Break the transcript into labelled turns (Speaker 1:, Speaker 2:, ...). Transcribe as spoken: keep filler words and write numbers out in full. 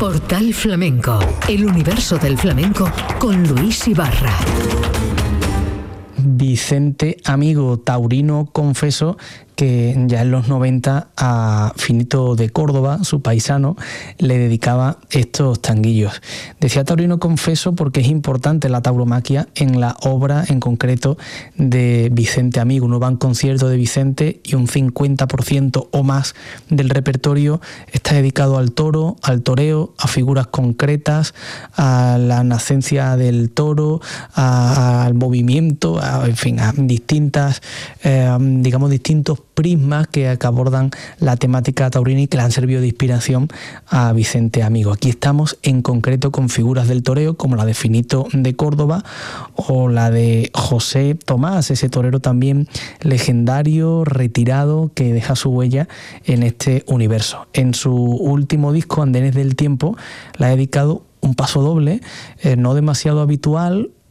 Speaker 1: Portal Flamenco, el universo del flamenco con Luis Ibarra.
Speaker 2: Vicente Amigo, taurino confeso, que ya en los noventa a Finito de Córdoba, su paisano, le dedicaba estos tanguillos. Decía taurino confeso porque es importante la tauromaquia en la obra en concreto de Vicente Amigo. Uno va a un concierto de Vicente y un cincuenta por ciento o más del repertorio está dedicado al toro, al toreo, a figuras concretas, a la nacencia del toro, a, al movimiento, a, en fin, a distintas, eh, digamos, distintos prismas que, que abordan la temática taurina y que le han servido de inspiración a Vicente Amigo. Aquí estamos en concreto con figuras del toreo como la de Finito de Córdoba o la de José Tomás, ese torero también legendario, retirado, que deja su huella en este universo. En su último disco, Andenes del Tiempo, le ha dedicado un paso doble, eh, no demasiado habitual,